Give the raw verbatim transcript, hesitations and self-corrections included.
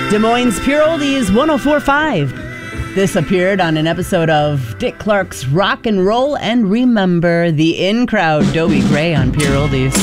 Des Moines Pure Oldies one oh four point five. This appeared on an episode of Dick Clark's Rock and Roll and Remember, the in-crowd Dobie Gray on Pure Oldies.